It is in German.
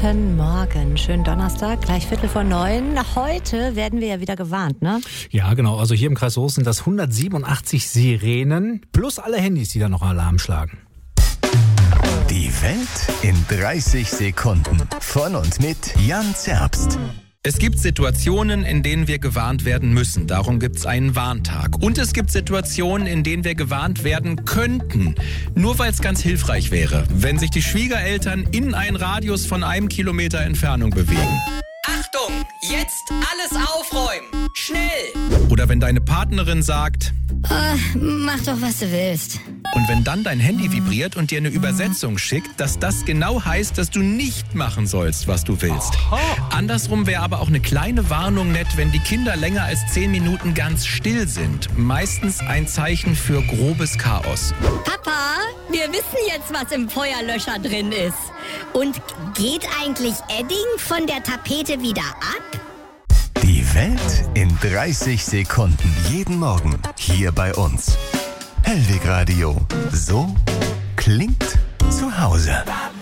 Guten Morgen, schönen Donnerstag, gleich 8:45. Heute werden wir ja wieder gewarnt, ne? Ja, genau. Also hier im Kreis Soest sind das 187 Sirenen plus alle Handys, die da noch Alarm schlagen. Die Welt in 30 Sekunden. Von und mit Jan Zerbst. Es gibt Situationen, in denen wir gewarnt werden müssen. Darum gibt es einen Warntag. Und es gibt Situationen, in denen wir gewarnt werden könnten. Nur weil es ganz hilfreich wäre, wenn sich die Schwiegereltern in einen Radius von 1 Kilometer Entfernung bewegen. Achtung, jetzt alles aufräumen. Schnell! Oder wenn deine Partnerin sagt, mach doch, was du willst. und wenn dann dein Handy vibriert und dir eine Übersetzung schickt, dass das genau heißt, dass du nicht machen sollst, was du willst. Andersrum wäre aber auch eine kleine Warnung nett, wenn die Kinder länger als 10 Minuten ganz still sind. Meistens ein Zeichen für grobes Chaos. Papa, wir wissen jetzt, was im Feuerlöscher drin ist. Und geht eigentlich Edding von der Tapete wieder ab? Die Welt in 30 Sekunden. Jeden Morgen hier bei uns. Hellweg Radio. So klingt zu Hause.